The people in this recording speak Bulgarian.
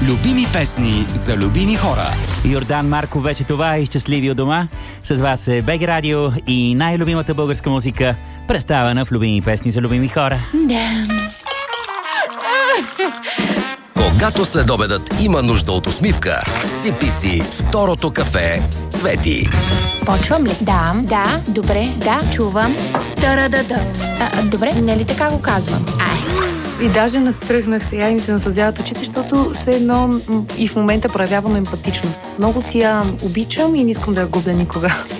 Любими песни за любими хора. Йордан Марков вече това и щастливи от дома. С вас е БГ Радио и най-любимата българска музика, представена в любими песни за любими хора. Когато следобедът има нужда от усмивка, сипи си второто кафе с Цвети. Почвам ли? Да, добре, да, чувам. Добре, не ли така го казвам? И даже настръхнах сега и ми се насълзяват очите, защото все едно и в момента проявявам емпатичност. Много си я обичам и не искам да я губя никога.